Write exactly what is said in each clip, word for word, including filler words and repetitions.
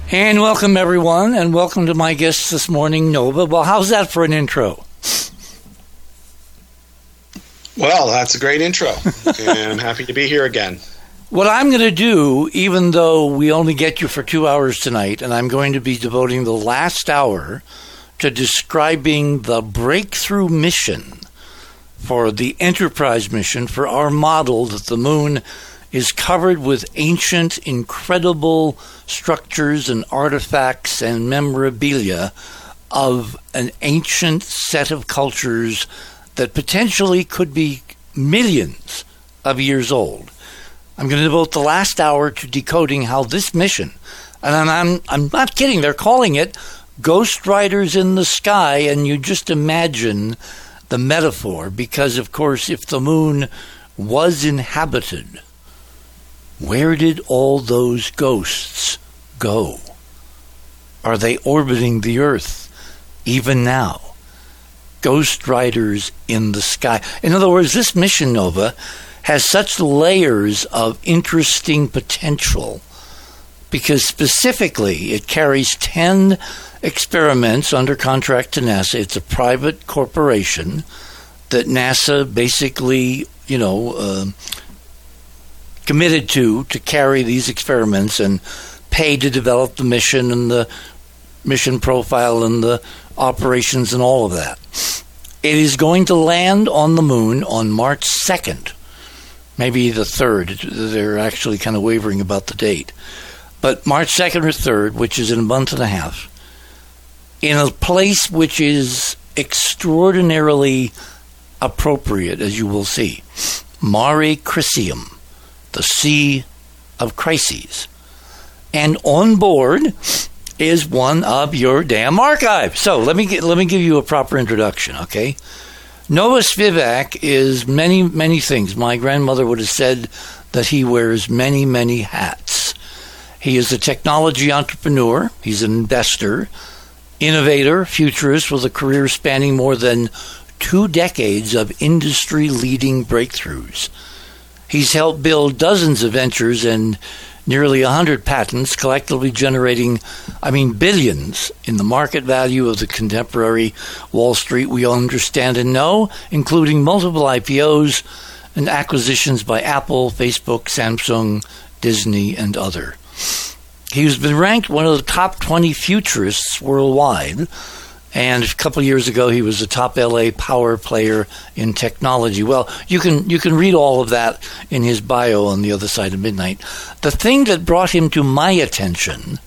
And welcome, everyone, and welcome to my guest this morning, Nova. Well, how's that for an intro? Well, that's a great intro, and I'm happy to be here again. What I'm going to do, even though we only get you for two hours tonight, and I'm going to be devoting the last hour to describing the breakthrough mission for the Enterprise mission for our model that the moon is covered with ancient, incredible structures and artifacts and memorabilia of an ancient set of cultures that potentially could be millions of years old. I'm going to devote the last hour to decoding how this mission, and I'm, I'm not kidding, they're calling it Ghost Riders in the Sky, and you just imagine the metaphor, because, of course, if the moon was inhabited, where did all those ghosts go? Are they orbiting the Earth even now? Ghost Riders in the Sky. In other words, this mission, Nova, has such layers of interesting potential because specifically it carries ten experiments under contract to NASA. It's a private corporation that NASA basically, you know, uh, committed to to carry these experiments and pay to develop the mission and the mission profile and the operations and all of that. It is going to land on the moon on March second, maybe the third. They're actually kind of wavering about the date. But March second or third, which is in a month and a half, in a place which is extraordinarily appropriate, as you will see, Mare Crisium, the Sea of Crises. And on board is one of your damn archives. So let me get, let me give you a proper introduction, okay? Nova Spivak is many, many things. My grandmother would have said that he wears many, many hats. He is a technology entrepreneur. He's an investor, innovator, futurist with a career spanning more than two decades of industry-leading breakthroughs. He's helped build dozens of ventures and nearly one hundred patents, collectively generating, I mean, billions in the market value of the contemporary Wall Street we all understand and know, including multiple I P Os and acquisitions by Apple, Facebook, Samsung, Disney, and other. He's been ranked one of the top twenty futurists worldwide, and a couple of years ago, he was a top L A power player in technology. Well, you can you can read all of that in his bio on the other side of midnight. The thing that brought him to my attention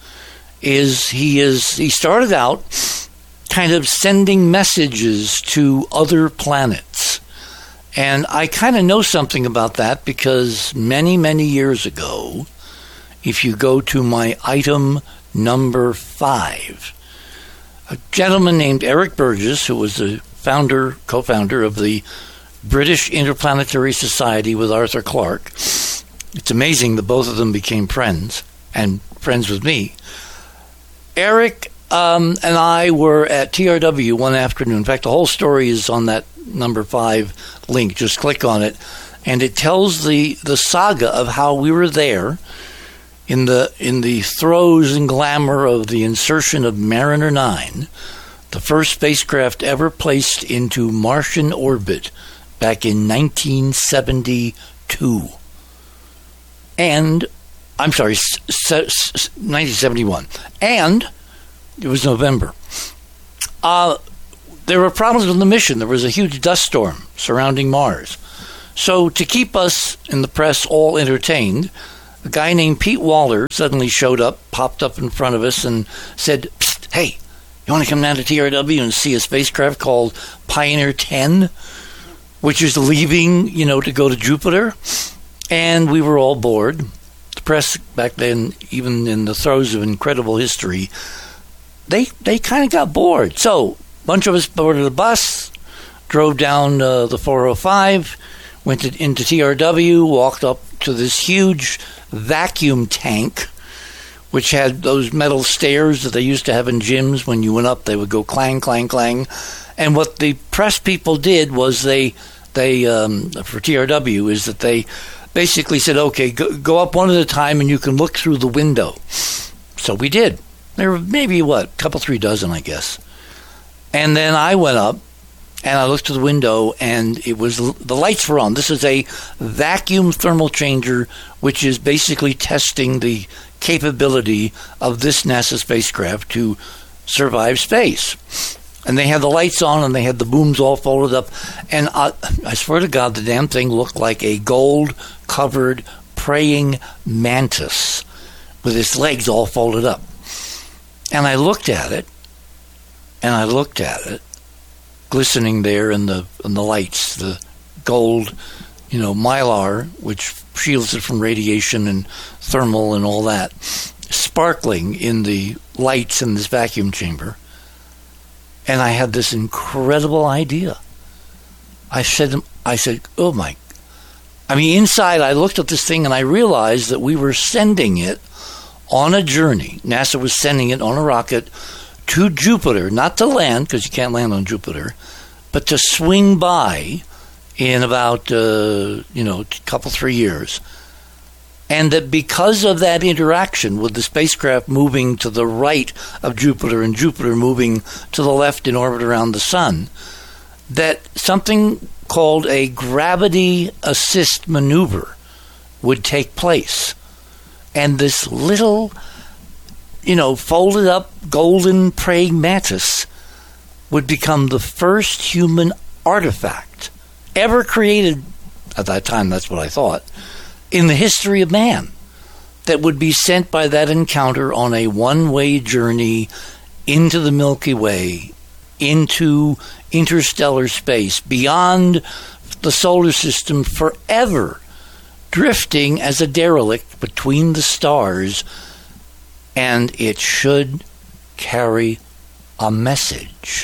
is he is he started out kind of sending messages to other planets. And I kind of know something about that because many, many years ago, if you go to my item number five, a gentleman named Eric Burgess, who was the founder, co-founder of the British Interplanetary Society with Arthur Clarke. It's amazing that both of them became friends and friends with me. Eric um, and I were at T R W one afternoon. In fact, the whole story is on that number five link. Just click on it. And it tells the, the saga of how we were there in the in the throes and glamour of the insertion of Mariner nine, the first spacecraft ever placed into Martian orbit back in nineteen seventy-two. And, I'm sorry, nineteen seventy-one. And it was November. Uh, there were problems with the mission. There was a huge dust storm surrounding Mars. So to keep us in the press all entertained, a guy named Pete Waller suddenly showed up, popped up in front of us and said, "Psst, hey, you want to come down to T R W and see a spacecraft called Pioneer ten, which is leaving, you know, to go to Jupiter?" And we were all bored. The press back then, even in the throes of incredible history, they they kind of got bored. So a bunch of us boarded a bus, drove down uh, the four oh five, went to, into T R W, walked up to this huge vacuum tank, which had those metal stairs that they used to have in gyms. When you went up, they would go clang, clang, clang. And what the press people did was they, they um, for T R W, is that they basically said, okay, go, go up one at a time and you can look through the window. So we did. There were maybe, what, a couple, three dozen, I guess. And then I went up, and I looked to the window, and it was the lights were on. This is a vacuum thermal changer, which is basically testing the capability of this NASA spacecraft to survive space. And they had the lights on, and they had the booms all folded up. And I, I swear to God, the damn thing looked like a gold-covered praying mantis with its legs all folded up. And I looked at it, and I looked at it, glistening there in the in the lights, the gold, you know, mylar, which shields it from radiation and thermal and all that, sparkling in the lights in this vacuum chamber. And I had this incredible idea. I said, I said, oh my, I mean, inside I looked at this thing and I realized that we were sending it on a journey. NASA was sending it on a rocket to Jupiter, not to land, because you can't land on Jupiter, but to swing by in about, uh, you know, a couple, three years. And that because of that interaction with the spacecraft moving to the right of Jupiter and Jupiter moving to the left in orbit around the sun, that something called a gravity assist maneuver would take place. And this little, you know, folded up golden praying mantis would become the first human artifact ever created, at that time that's what I thought, in the history of man, that would be sent by that encounter on a one-way journey into the Milky Way, into interstellar space, beyond the solar system forever, drifting as a derelict between the stars, and it should carry a message.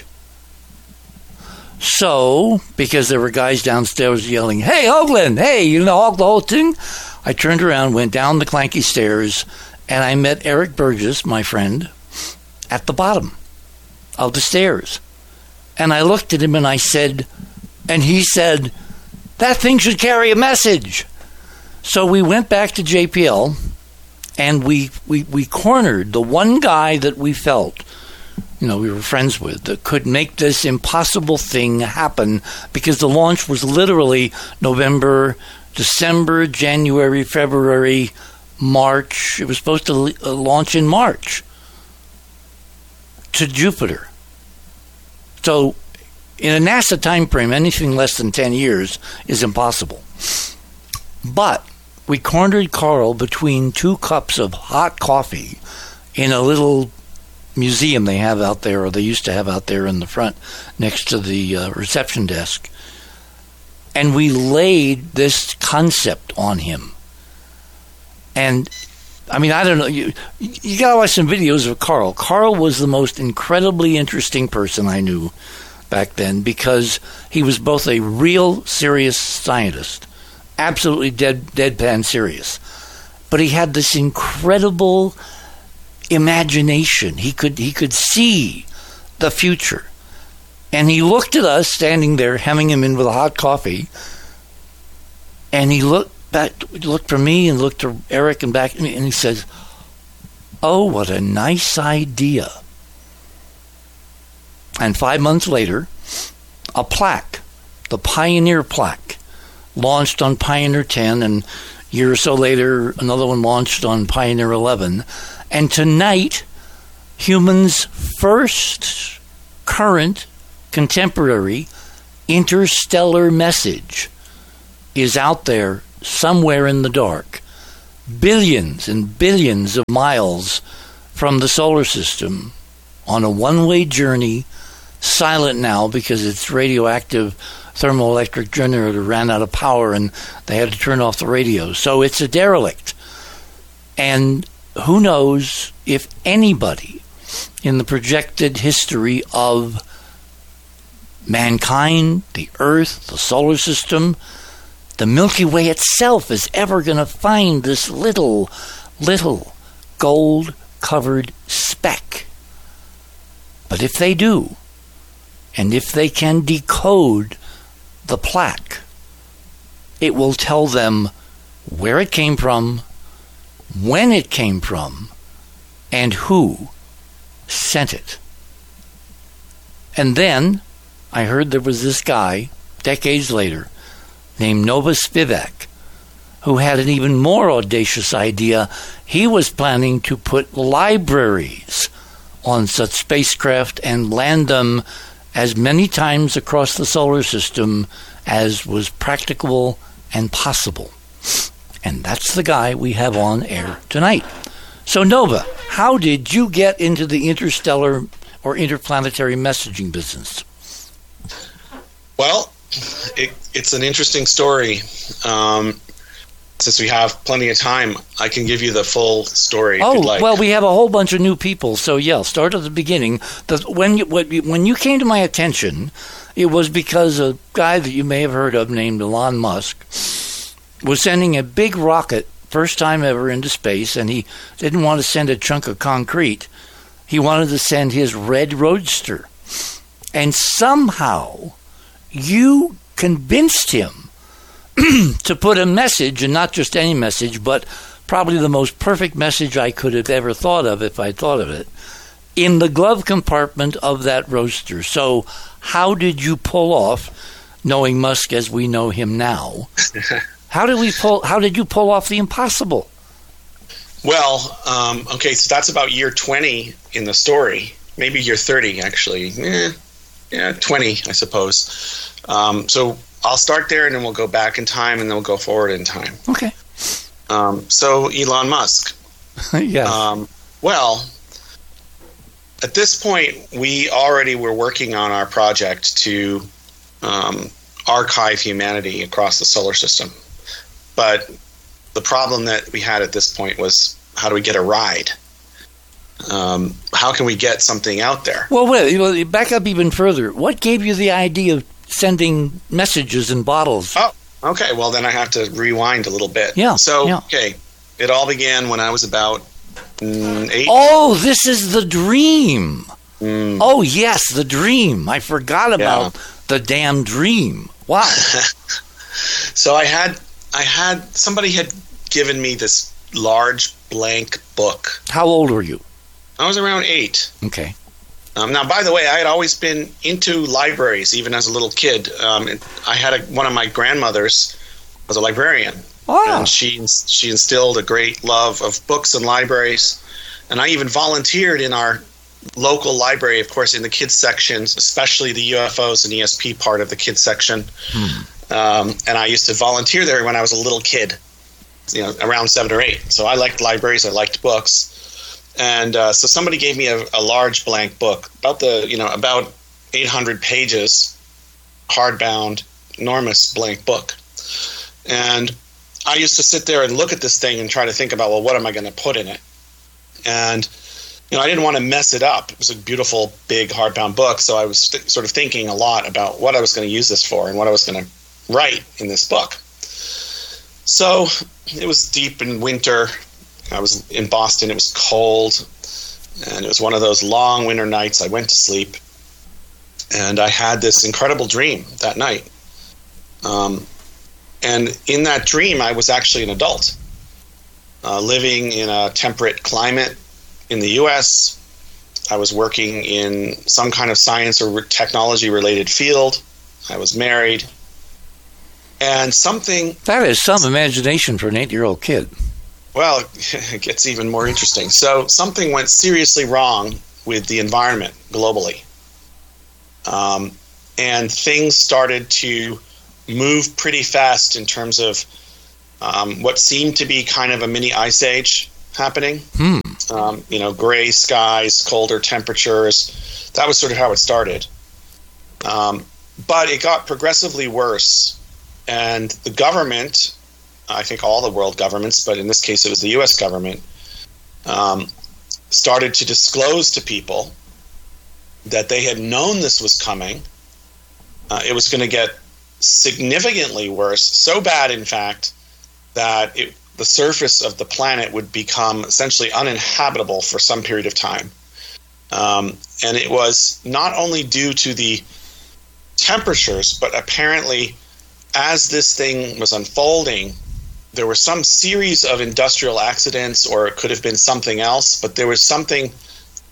So, because there were guys downstairs yelling, "Hey, Hoagland, hey, you know, the whole thing," I turned around, went down the clanky stairs, and I met Eric Burgess, my friend, at the bottom of the stairs. And I looked at him and I said, and he said, "That thing should carry a message." So we went back to J P L, and we, we, we cornered the one guy that we felt, you know, we were friends with, that could make this impossible thing happen, because the launch was literally November, December, January, February, March. It was supposed to launch in March to Jupiter. So in a NASA time frame, anything less than ten years is impossible. But we cornered Carl between two cups of hot coffee in a little museum they have out there, or they used to have out there in the front next to the uh, reception desk. And we laid this concept on him. And, I mean, I don't know. You, you got to watch some videos of Carl. Carl was the most incredibly interesting person I knew back then, because he was both a real serious scientist, absolutely dead, deadpan serious, but he had this incredible imagination. He could he could see the future. And he looked at us standing there, hemming him in with a hot coffee, and he looked back, looked from me and looked to Eric and back at me, and he says, "Oh, what a nice idea." And five months later, a plaque, the Pioneer plaque, launched on Pioneer ten, and a year or so later, another one launched on Pioneer eleven. And tonight, humans' first current, contemporary, interstellar message is out there somewhere in the dark, billions and billions of miles from the solar system, on a one-way journey, silent now because its radioactive thermoelectric generator ran out of power and they had to turn off the radio. So it's a derelict. And who knows if anybody in the projected history of mankind, the Earth, the solar system, the Milky Way itself is ever going to find this little, little gold-covered speck. But if they do, and if they can decode the plaque, it will tell them where it came from, when it came from, and who sent it. And then I heard there was this guy, decades later, named Novus Spivak, who had an even more audacious idea. He was planning to put libraries on such spacecraft and land them as many times across the solar system as was practicable and possible. And that's the guy we have on air tonight. So, Nova, how did you get into the interstellar or interplanetary messaging business? Well, it, it's an interesting story. Um, since we have plenty of time, I can give you the full story. Oh, if you'd like. Well, we have a whole bunch of new people, so yeah, start at the beginning. The, when you, when you came to my attention, it was because a guy that you may have heard of named Elon Musk was sending a big rocket, first time ever, into space, and he didn't want to send a chunk of concrete. He wanted to send his red roadster. And somehow you convinced him to put a message, and not just any message, but probably the most perfect message I could have ever thought of if I thought of it, in the glove compartment of that roadster. So how did you pull off, knowing Musk as we know him now, how did we pull? How did you pull off the impossible? Well, um, okay, so that's about year twenty in the story. Maybe year thirty, actually. Eh, yeah, twenty, I suppose. Um, so I'll start there, and then we'll go back in time, and then we'll go forward in time. Okay. Um, so Elon Musk. Yeah. Um, well, at this point, we already were working on our project to um, archive humanity across the solar system. But the problem that we had at this point was, how do we get a ride? Um, how can we get something out there? Well, wait, well, back up even further. What gave you the idea of sending messages in bottles? Oh, okay. Well, then I have to rewind a little bit. Yeah. So, yeah. okay, it all began when I was about mm, eight. Oh, this is the dream. Mm. Oh, yes, the dream. I forgot about Yeah. the damn dream. Wow. So I had, I had somebody had given me this large blank book. How old were you? I was around eight. Okay. Um, now, by the way, I had always been into libraries, even as a little kid. Um, I had a, one of my grandmothers was a librarian, Wow. and she she instilled a great love of books and libraries. And I even volunteered in our local library, of course, in the kids sections, especially the U F Os and E S P part of the kids section. Hmm. Um, and I used to volunteer there when I was a little kid, you know, around seven or eight. So I liked libraries, I liked books. And uh, so somebody gave me a, a large blank book, about the, you know, about eight hundred pages, hardbound, enormous blank book. And I used to sit there and look at this thing and try to think about, well, what am I going to put in it? And, you know, I didn't want to mess it up. It was a beautiful, big, hardbound book. So I was th- sort of thinking a lot about what I was going to use this for and what I was going to write in this book. So it was deep in winter. I was in Boston. It was cold, and it was one of those long winter nights. I went to sleep, and I had this incredible dream that night. Um, and in that dream, I was actually an adult, uh, living in a temperate climate in the U S. I was working in some kind of science or technology-related field. I was married. And something... That is some imagination for an eight-year-old kid. Well, it gets even more interesting. So something went seriously wrong with the environment globally. Um, and things started to move pretty fast in terms of um, what seemed to be kind of a mini ice age happening. Hmm. Um, you know, gray skies, colder temperatures. That was sort of how it started. Um, but it got progressively worse. And the government... I think all the world governments, but in this case it was the U S government, um, started to disclose to people that they had known this was coming. Uh, it was going to get significantly worse, so bad, in fact, that it, the surface of the planet would become essentially uninhabitable for some period of time. Um, and it was not only due to the temperatures, but apparently as this thing was unfolding, there were some series of industrial accidents, or it could have been something else, but there was something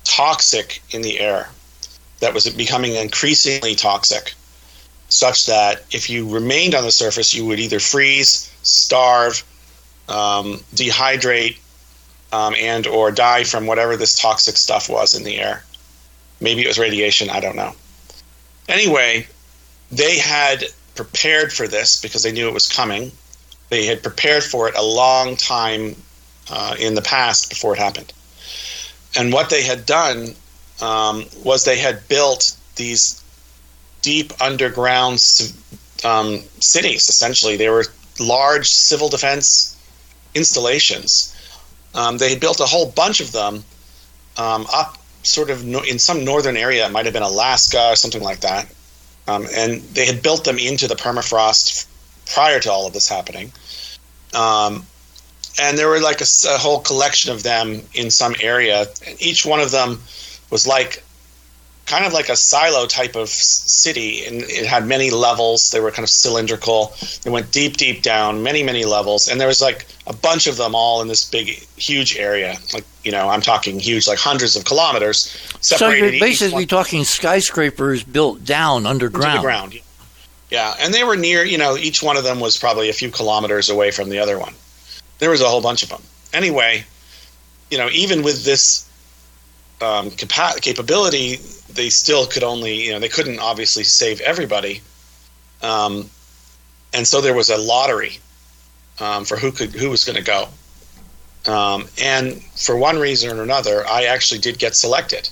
toxic in the air that was becoming increasingly toxic, such that if you remained on the surface, you would either freeze, starve, um, dehydrate, um, and or die from whatever this toxic stuff was in the air. Maybe it was radiation, I don't know. Anyway, they had prepared for this because they knew it was coming. They had prepared for it a long time uh, in the past before it happened. And what they had done um, was they had built these deep underground um, cities, essentially. They were large civil defense installations. Um, they had built a whole bunch of them um, up sort of no, in some northern area. It might have been Alaska or something like that. Um, and they had built them into the permafrost prior to all of this happening. Um, and there were like a, a whole collection of them in some area. And each one of them was like kind of like a silo type of city, and it had many levels. They were kind of cylindrical. They went deep, deep down, many, many levels. And there was like a bunch of them all in this big, huge area. Like, you know, I'm talking huge, like hundreds of kilometers. So you're basically talking skyscrapers built down underground. Into the ground. Yeah, and they were near, you know, each one of them was probably a few kilometers away from the other one. There was a whole bunch of them. Anyway, you know, even with this um, capa- capability, they still could only, you know, they couldn't obviously save everybody. Um, and so there was a lottery um, for who could, who was going to go. Um, and for one reason or another, I actually did get selected.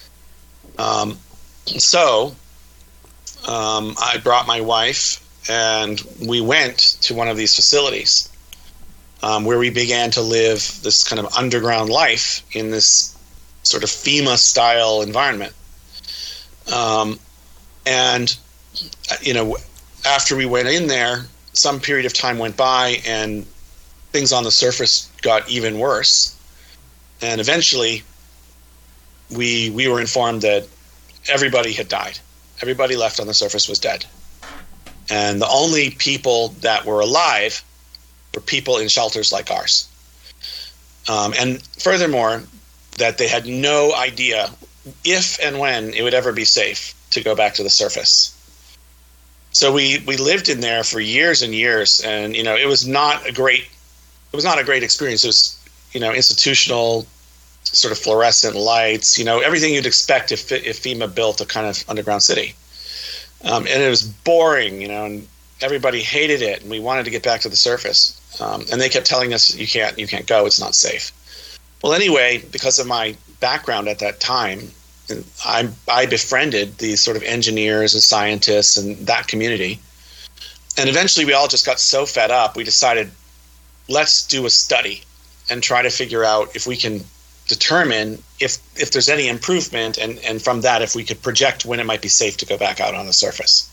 Um, so um, I brought my wife and we went to one of these facilities um, where we began to live this kind of underground life in this sort of FEMA-style environment. Um, and, you know, after we went in there, some period of time went by and things on the surface got even worse. And eventually we we were informed that everybody had died. Everybody left on the surface was dead. And the only people that were alive were people in shelters like ours. Um, and furthermore, that they had no idea if and when it would ever be safe to go back to the surface. So we, we lived in there for years and years, and you know it was not a great it was not a great experience. It was, you know, institutional sort of fluorescent lights, you know, everything you'd expect if if FEMA built a kind of underground city. Um, and it was boring, you know, and everybody hated it, and we wanted to get back to the surface. Um, and they kept telling us, "You can't, you can't go. It's not safe." Well, anyway, because of my background at that time, I, I befriended these sort of engineers and scientists and that community. And eventually we all just got so fed up, we decided, let's do a study and try to figure out if we can determine if if there's any improvement, and, and from that, if we could project when it might be safe to go back out on the surface.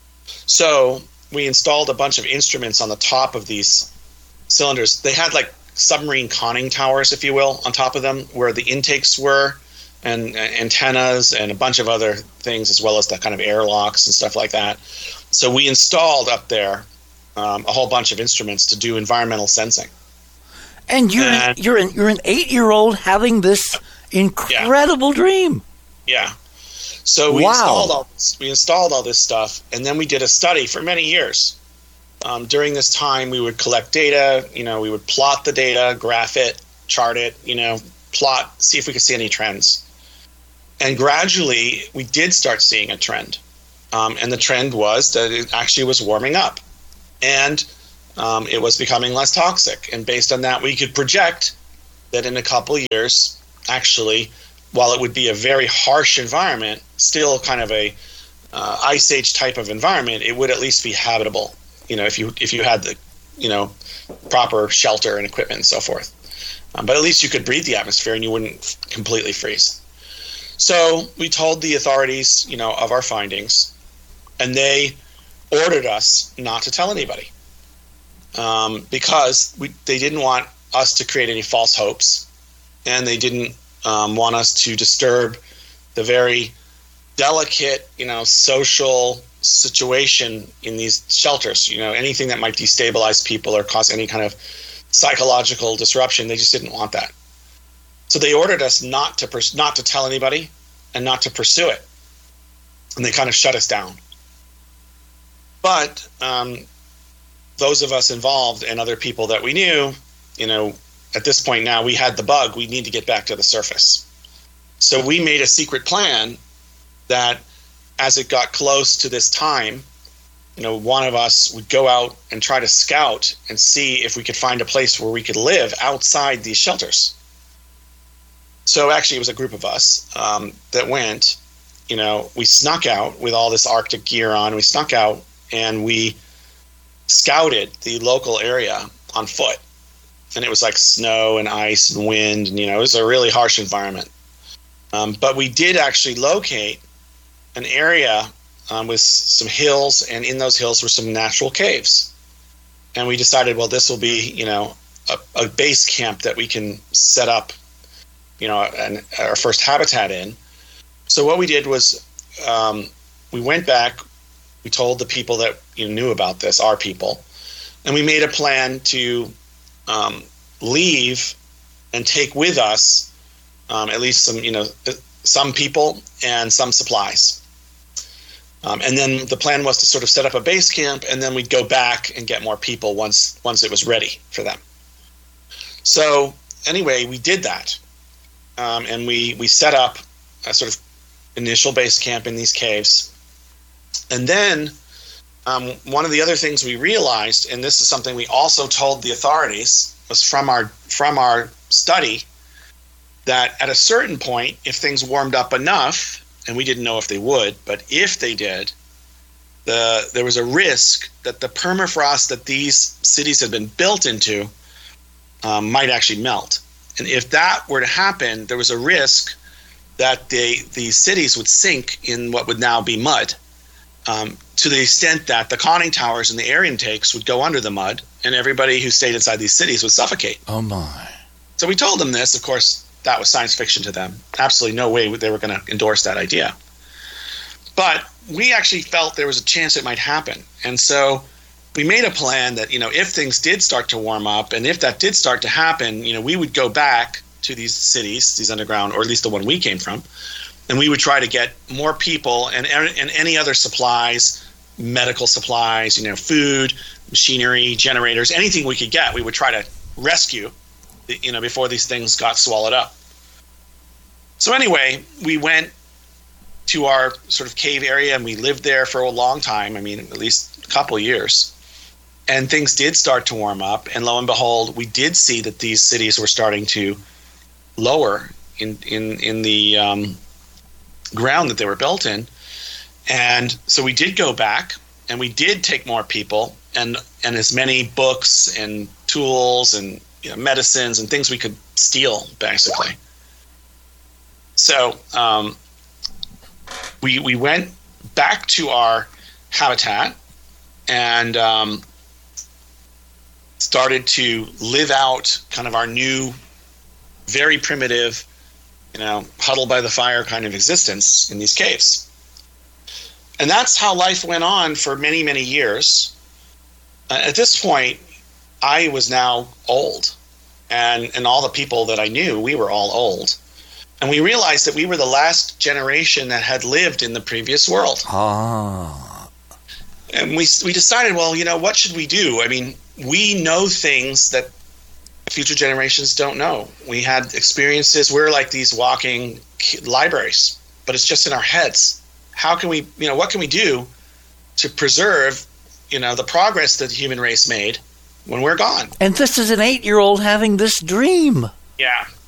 So we installed a bunch of instruments on the top of these cylinders. They had like submarine conning towers, if you will, on top of them, where the intakes were, and uh, antennas and a bunch of other things, as well as the kind of airlocks and stuff like that. So we installed up there um, a whole bunch of instruments to do environmental sensing. And you're and, you're an you're an eight-year-old having this incredible yeah. dream. Yeah. So we wow. installed all this, we installed all this stuff, and then we did a study for many years. Um, during this time, we would collect data. You know, we would plot the data, graph it, chart it. You know, plot, see if we could see any trends. And gradually, we did start seeing a trend, um, and the trend was that it actually was warming up, and um, it was becoming less toxic. And based on that, we could project that in a couple of years, actually, while it would be a very harsh environment, still kind of a uh, ice age type of environment, it would at least be habitable. You know, if you if you had the, you know, proper shelter and equipment and so forth. Um, but at least you could breathe the atmosphere and you wouldn't completely freeze. So we told the authorities, you know, of our findings, and they ordered us not to tell anybody um, because we, they didn't want us to create any false hopes, and they didn't um, want us to disturb the very delicate, you know, social situation in these shelters. You know, anything that might destabilize people or cause any kind of psychological disruption, they just didn't want that. So they ordered us not to pers- not to tell anybody and not to pursue it. And they kind of shut us down. But um, those of us involved and other people that we knew, you know, at this point now we had the bug. We need to get back to the surface. So we made a secret plan that as it got close to this time, you know, one of us would go out and try to scout and see if we could find a place where we could live outside these shelters. So actually it was a group of us um, that went, you know, we snuck out with all this Arctic gear on. We snuck out and we scouted the local area on foot. And it was like snow and ice and wind. And, you know, it was a really harsh environment. Um, but we did actually locate an area um, with some hills, and in those hills were some natural caves. And we decided, well, this will be, you know, a, a base camp that we can set up, you know, an, our first habitat in. So what we did was um, we went back, we told the people that you know, knew about this, our people, and we made a plan to um, leave and take with us um, at least some, you know, some people and some supplies. Um, and then the plan was to sort of set up a base camp, and then we'd go back and get more people once once it was ready for them. So anyway, we did that, um, and we we set up a sort of initial base camp in these caves. And then um, one of the other things we realized, and this is something we also told the authorities, was from our from our study, that at a certain point, if things warmed up enough, and we didn't know if they would, but if they did, the there was a risk that the permafrost that these cities had been built into um, might actually melt. And if that were to happen, there was a risk that they, the cities would sink in what would now be mud, um, to the extent that the conning towers and the air intakes would go under the mud, and everybody who stayed inside these cities would suffocate. Oh, my. So we told them this. Of course, that was science fiction to them. Absolutely no way they were going to endorse that idea. But we actually felt there was a chance it might happen. And so we made a plan that, you know, if things did start to warm up, and if that did start to happen, you know, we would go back to these cities, these underground, or at least the one we came from, and we would try to get more people and and any other supplies, medical supplies, you know, food, machinery, generators, anything we could get, we would try to rescue, you know, before these things got swallowed up. So anyway, we went to our sort of cave area, and we lived there for a long time. I mean, at least a couple of years. And things did start to warm up, and lo and behold, we did see that these cities were starting to lower in in in the um, ground that they were built in. And so we did go back, and we did take more people and and as many books and tools and, you know, medicines and things we could steal, basically. So um, we we went back to our habitat and um, started to live out kind of our new, very primitive, you know, huddle by the fire kind of existence in these caves. And that's how life went on for many, many years. Uh, at this point, I was now old, and, and all the people that I knew, we were all old. And we realized that we were the last generation that had lived in the previous world. Ah. And we we decided, well, you know, what should we do? I mean, we know things that future generations don't know. We had experiences. We're like these walking libraries, but it's just in our heads. How can we, you know, what can we do to preserve, you know, the progress that the human race made when we're gone? And this is an eight-year-old having this dream. Yeah.